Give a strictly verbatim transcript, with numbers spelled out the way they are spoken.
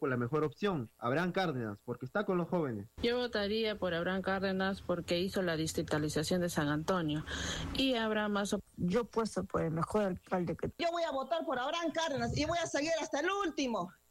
por la mejor opción, Abraham Cárdenas, porque está con los jóvenes. Yo votaría por Abraham Cárdenas porque hizo la distritalización de San Antonio y habrá más. Yo puesto por el mejor alcalde que... Yo voy a votar por Abraham Cárdenas y voy a seguir hasta el último.